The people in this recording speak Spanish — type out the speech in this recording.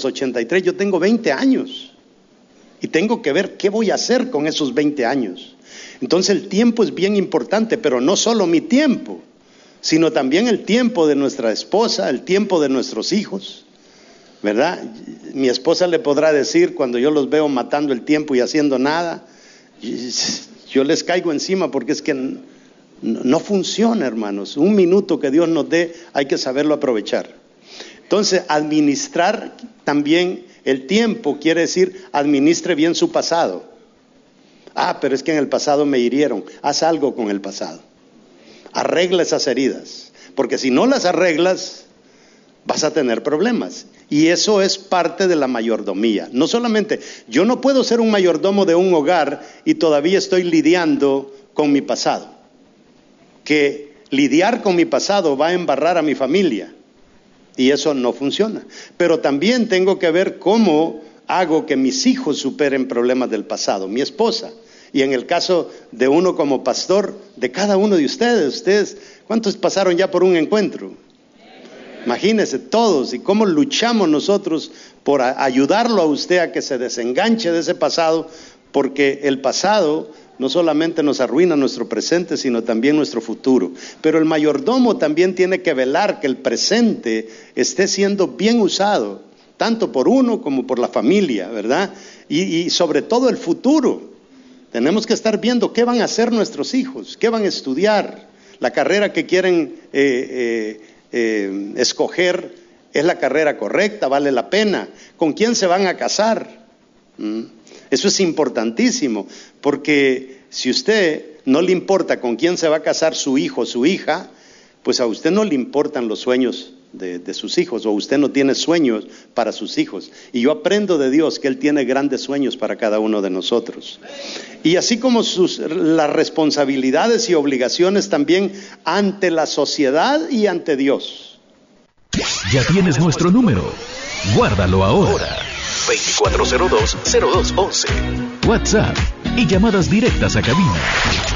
83, yo tengo 20 años. Y tengo que ver qué voy a hacer con esos 20 años. Entonces el tiempo es bien importante, pero no solo mi tiempo, sino también el tiempo de nuestra esposa, el tiempo de nuestros hijos, ¿verdad? Mi esposa le podrá decir cuando yo los veo matando el tiempo y haciendo nada, yo les caigo encima porque es que no funciona, hermanos. Un minuto que Dios nos dé hay que saberlo aprovechar. Entonces, administrar también el tiempo quiere decir administre bien su pasado. Pero es que en el pasado me hirieron. Haz algo con el pasado. Arregla esas heridas, porque si no las arreglas, vas a tener problemas. Y eso es parte de la mayordomía. No solamente, yo no puedo ser un mayordomo de un hogar y todavía estoy lidiando con mi pasado. Que lidiar con mi pasado va a embarrar a mi familia. Y eso no funciona. Pero también tengo que ver cómo hago que mis hijos superen problemas del pasado. Mi esposa. Y en el caso de uno como pastor, de cada uno de ustedes, ¿cuántos pasaron ya por un encuentro? Imagínense todos y cómo luchamos nosotros por ayudarlo a usted a que se desenganche de ese pasado, porque el pasado no solamente nos arruina nuestro presente, sino también nuestro futuro. Pero el mayordomo también tiene que velar que el presente esté siendo bien usado, tanto por uno como por la familia, ¿verdad? Y sobre todo el futuro. Tenemos que estar viendo qué van a hacer nuestros hijos, qué van a estudiar, la carrera que quieren escoger, ¿es la carrera correcta? ¿Vale la pena? ¿Con quién se van a casar? Eso es importantísimo, porque si usted no le importa con quién se va a casar su hijo o su hija, pues a usted no le importan los sueños de sus hijos, o usted no tiene sueños para sus hijos. Y yo aprendo de Dios que Él tiene grandes sueños para cada uno de nosotros. Y así como las responsabilidades y obligaciones también ante la sociedad y ante Dios. Ya tienes nuestro número. Guárdalo ahora. 2402-0211. WhatsApp y llamadas directas a cabina.